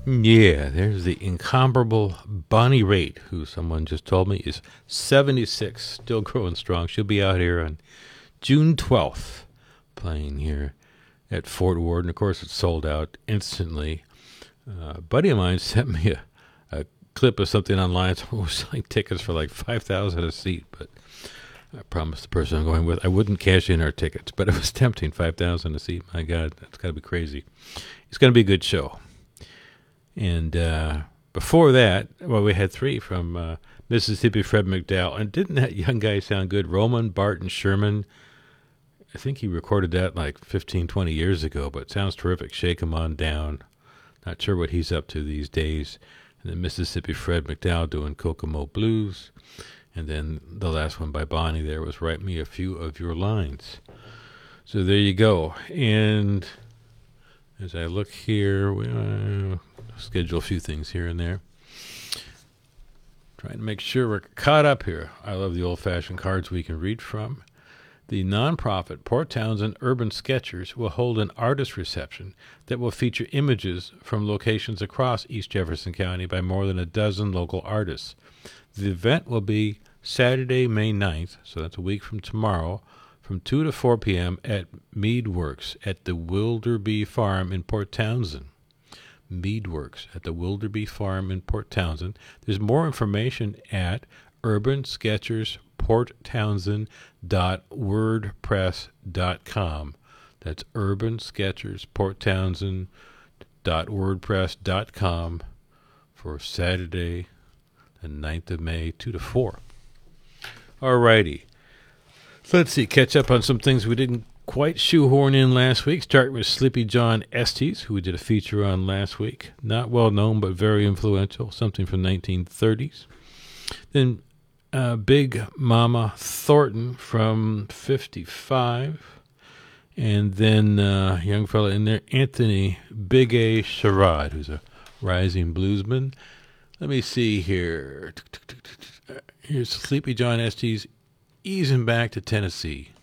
Yeah, there's the incomparable Bonnie Raitt, who someone just told me is 76, still growing strong. She'll be out here on June 12th, playing here at Fort Ward. And of course, it's sold out instantly. A buddy of mine sent me a clip of something online. Someone was selling tickets for like 5,000 a seat, but I promised the person I'm going with I wouldn't cash in our tickets, but it was tempting. 5,000 a seat. My God, that's got to be crazy. It's going to be a good show. And before that, well, we had three from Mississippi Fred McDowell. And didn't that young guy sound good? Roman Barton Sherman. I think he recorded that like 15, 20 years ago, but it sounds terrific. Shake 'em on down. Not sure what he's up to these days. And then Mississippi Fred McDowell doing Kokomo Blues. And then the last one by Bonnie there was Write Me a Few of Your Lines. So there you go. And as I look here, we schedule a few things here and there. Trying to make sure we're caught up here. I love the old-fashioned cards we can read from. The nonprofit Port Townsend Urban Sketchers will hold an artist reception that will feature images from locations across East Jefferson County by more than a dozen local artists. The event will be Saturday, May 9th, so that's a week from tomorrow, from 2 to 4 p.m. at Meadworks at the Wilderby Farm in Port Townsend. Meadworks at the Wilderby Farm in Port Townsend. There's more information at urbansketchersporttownsend.wordpress.com. That's urbansketchersporttownsend.wordpress.com for Saturday, the 9th of May, 2 to 4. All righty. So let's see, catch up on some things we didn't quite shoehorn in last week. Start with Sleepy John Estes, who we did a feature on last week. Not well known, but very influential. Something from 1930s. Then Big Mama Thornton from 55. And then young fella in there, Anthony Big A. Sherrod, who's a rising bluesman. Let me see here. Here's Sleepy John Estes, Easing Back to Tennessee.